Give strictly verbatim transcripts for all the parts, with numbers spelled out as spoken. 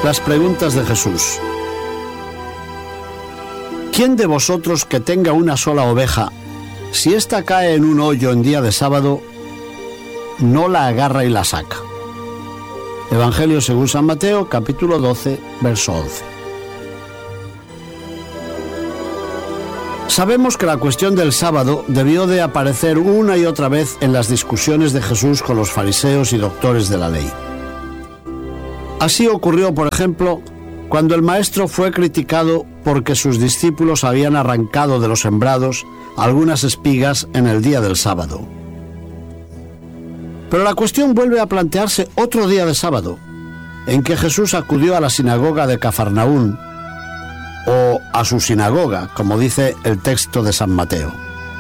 Las preguntas de Jesús. ¿Quién de vosotros que tenga una sola oveja, si ésta cae en un hoyo en día de sábado, no la agarra y la saca? Evangelio según San Mateo, capítulo doce, verso once. Sabemos que la cuestión del sábado debió de aparecer una y otra vez en las discusiones de Jesús con los fariseos y doctores de la ley. Así ocurrió, por ejemplo, cuando el maestro fue criticado porque sus discípulos habían arrancado de los sembrados algunas espigas en el día del sábado. Pero la cuestión vuelve a plantearse otro día de sábado, en que Jesús acudió a la sinagoga de Cafarnaún, o a su sinagoga, como dice el texto de San Mateo.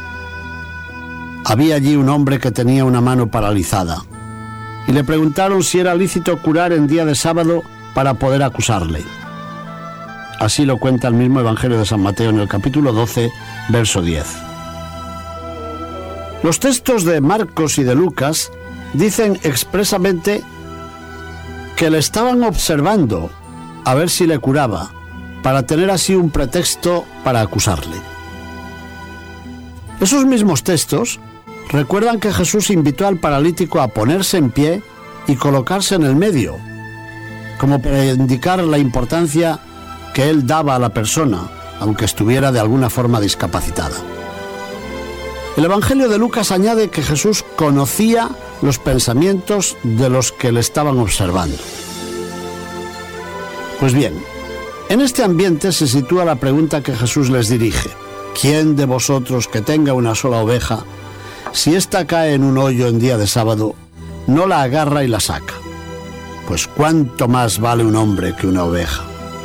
Había allí un hombre que tenía una mano paralizada, y le preguntaron si era lícito curar en día de sábado para poder acusarle. Así lo cuenta el mismo Evangelio de San Mateo en el capítulo doce, verso diez. Los textos de Marcos y de Lucas dicen expresamente que le estaban observando a ver si le curaba, para tener así un pretexto para acusarle. Esos mismos textos recuerdan que Jesús invitó al paralítico a ponerse en pie y colocarse en el medio, como para indicar la importancia que él daba a la persona, aunque estuviera de alguna forma discapacitada. El Evangelio de Lucas añade que Jesús conocía los pensamientos de los que le estaban observando. Pues bien, en este ambiente se sitúa la pregunta que Jesús les dirige: ¿quién de vosotros que tenga una sola oveja, si ésta cae en un hoyo en día de sábado, no la agarra y la saca? Pues cuánto más vale un hombre que una oveja.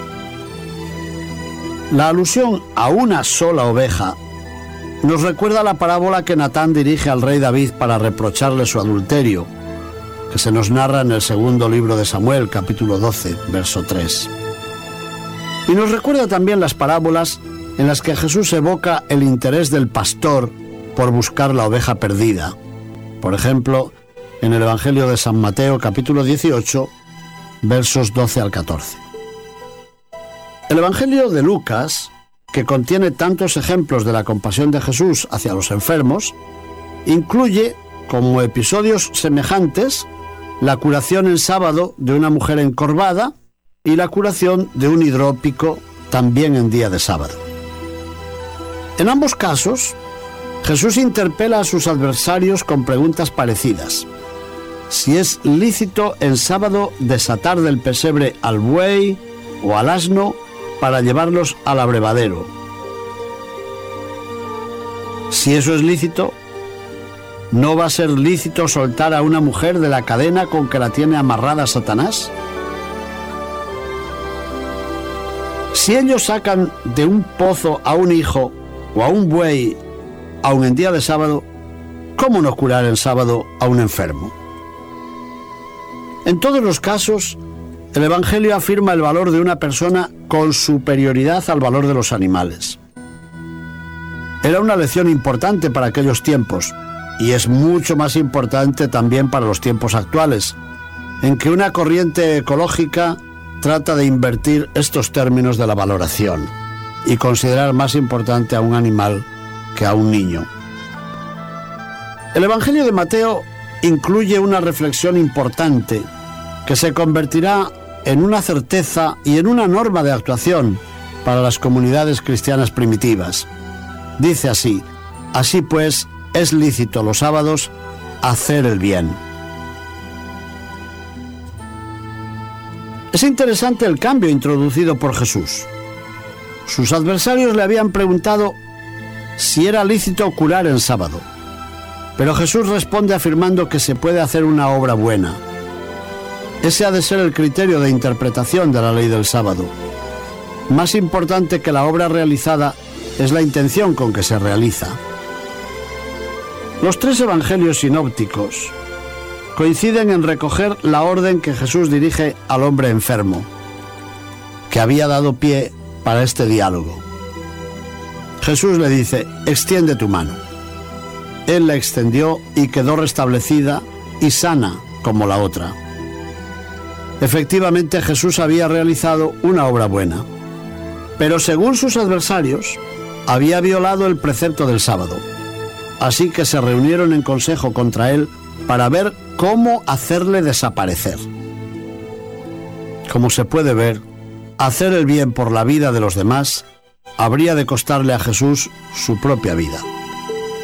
La alusión a una sola oveja nos recuerda la parábola que Natán dirige al rey David para reprocharle su adulterio, que se nos narra en el segundo libro de Samuel, capítulo doce, verso tres. Y nos recuerda también las parábolas en las que Jesús evoca el interés del pastor por buscar la oveja perdida. Por ejemplo, en el Evangelio de San Mateo, capítulo dieciocho, versos doce al catorce. El Evangelio de Lucas, que contiene tantos ejemplos de la compasión de Jesús hacia los enfermos, incluye como episodios semejantes la curación en sábado de una mujer encorvada y la curación de un hidrópico también en día de sábado. En ambos casos, Jesús interpela a sus adversarios con preguntas parecidas. Si es lícito en sábado desatar del pesebre al buey o al asno para llevarlos al abrevadero. Si eso es lícito, ¿no va a ser lícito soltar a una mujer de la cadena con que la tiene amarrada Satanás? Si ellos sacan de un pozo a un hijo o a un buey, aun en día de sábado, ¿cómo no curar en sábado a un enfermo? En todos los casos, el Evangelio afirma el valor de una persona con superioridad al valor de los animales. Era una lección importante para aquellos tiempos, y es mucho más importante también para los tiempos actuales, en que una corriente ecológica trata de invertir estos términos de la valoración y considerar más importante a un animal que a un niño. El Evangelio de Mateo incluye una reflexión importante que se convertirá en una certeza y en una norma de actuación para las comunidades cristianas primitivas. Dice así: así pues, es lícito los sábados hacer el bien. Es interesante el cambio introducido por Jesús. Sus adversarios le habían preguntado si era lícito curar en sábado, pero Jesús responde afirmando que se puede hacer una obra buena. Ese ha de ser el criterio de interpretación de la ley del sábado. Más importante que la obra realizada es la intención con que se realiza. Los tres evangelios sinópticos coinciden en recoger la orden que Jesús dirige al hombre enfermo, que había dado pie para este diálogo. Jesús le dice: extiende tu mano. Él la extendió y quedó restablecida y sana como la otra. Efectivamente, Jesús había realizado una obra buena, pero según sus adversarios, había violado el precepto del sábado. Así que se reunieron en consejo contra él para ver cómo hacerle desaparecer. Como se puede ver, hacer el bien por la vida de los demás habría de costarle a Jesús su propia vida.